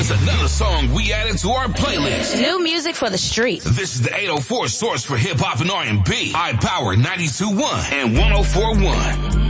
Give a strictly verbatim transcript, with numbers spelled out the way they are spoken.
Here's another song we added to our playlist. New music for the streets. This is the eight oh four source for hip hop and R and B. iPower ninety-two point one and one oh four point one.